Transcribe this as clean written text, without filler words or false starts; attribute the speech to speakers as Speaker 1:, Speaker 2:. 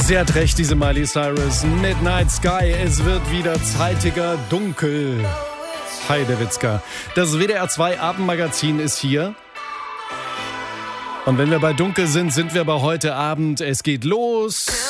Speaker 1: Sie hat recht, diese Miley Cyrus. Midnight Sky, es wird wieder zeitiger dunkel. Heidewitzka. Das WDR 2 Abendmagazin ist hier. Und wenn wir bei dunkel sind, sind wir bei heute Abend. Es geht los.